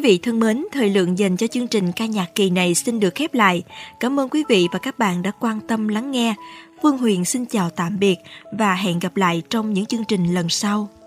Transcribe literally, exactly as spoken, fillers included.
vị thân mến, thời lượng dành cho chương trình ca nhạc kỳ này xin được khép lại. Cảm ơn quý vị và các bạn đã quan tâm lắng nghe. Phương Huyền xin chào tạm biệt và hẹn gặp lại trong những chương trình lần sau.